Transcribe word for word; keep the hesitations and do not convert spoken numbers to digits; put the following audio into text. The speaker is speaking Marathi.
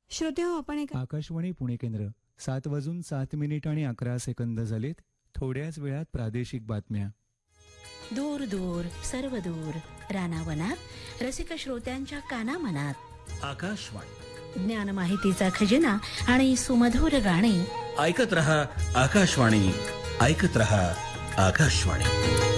श्रोते हो, आपण एक आकाशवाणी पुणे केंद्र सात वाजून सात मिनिट आणि अकरा सेकंद झालेत. थोड्याच वेळात प्रादेशिक बातम्या. दूर दूर सर्व दूर रानावनात रसिक श्रोत्यांच्या कानामनात आकाशवाणी ज्ञान माहितीचा खजिना आणि सुमधुर गाणी. ऐकत रहा आकाशवाणी, ऐकत रहा आकाशवाणी.